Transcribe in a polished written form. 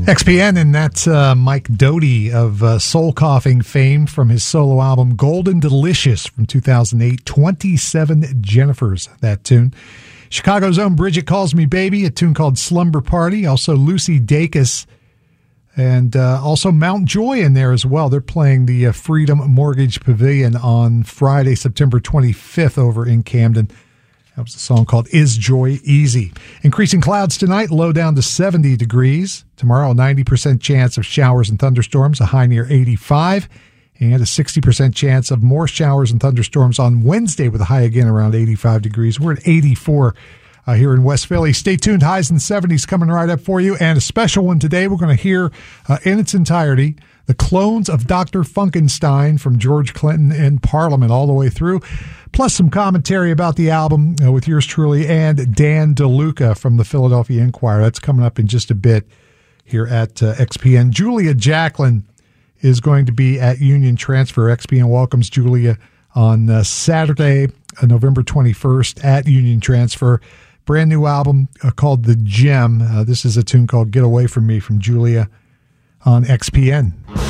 XPN, and that's Mike Doughty of Soul Coughing fame from his solo album Golden Delicious from 2008. 27 Jennifers, that tune. Chicago's own Bridget Calls Me Baby, a tune called Slumber Party. Also Lucy Dacus, and also Mount Joy in there as well. They're playing the Freedom Mortgage Pavilion on Friday, September 25th over in Camden. That was a song called Is Joy Easy? Increasing clouds tonight, low down to 70 degrees. Tomorrow, a 90% chance of showers and thunderstorms, a high near 85. And a 60% chance of more showers and thunderstorms on Wednesday with a high again around 85 degrees. We're at 84 here in West Philly. Stay tuned. Highs in the 70s coming right up for you. And a special one today. We're going to hear in its entirety the Clones of Dr. Funkenstein from George Clinton in Parliament all the way through, plus some commentary about the album with yours truly and Dan DeLuca from the Philadelphia Inquirer. That's coming up in just a bit here at XPN. Julia Jacklin is going to be at Union Transfer. XPN welcomes Julia on Saturday, November 21st at Union Transfer. Brand new album called The Gem. This is a tune called Get Away From Me from Julia on XPN.